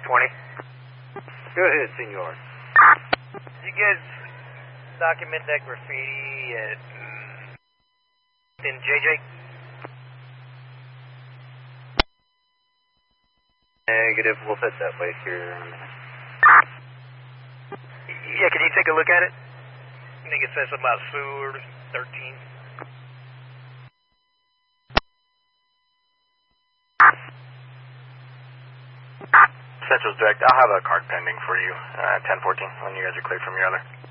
Go ahead, senor. You guys document that graffiti in JJ? Negative, we'll head that way here in a minute. Yeah, can you take a look at it? I think it says something about sewer 13. Central's direct. I'll have a card pending for you, 1014, when you guys are cleared from your other.